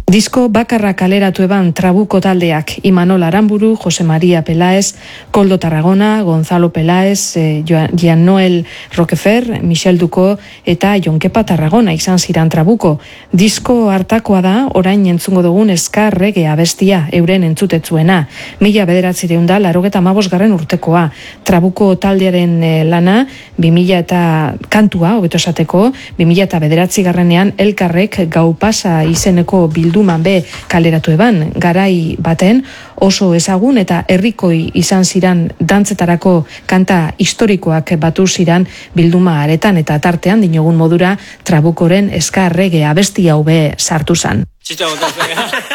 Disko bakarra kaleratu eban Trabuko taldeak Imanol Aramburu, Jose María Peláez, Koldo Tarragona, Gonzalo Peláez, Jean Noel Roquefer, Michel Duko eta Jonkepa Tarragona izan ziran Trabuko. Disko hartakoa da, orain entzungo dugun ska reggae abestia, euren entzutetzuena. 1985 urtekoa. Trabuko taldearen lana, 2000 eta kantua, hobeto esateko, 2009 elkarrek Gau pasa izeneko bilduman be kaleratu eban, garai baten oso ezagun eta herrikoi izan ziran dantzetarako kanta historikoak batu ziran bilduma aretan eta tartean dinogun modura Trabukoren ska reggae abesti hau be sartu zan.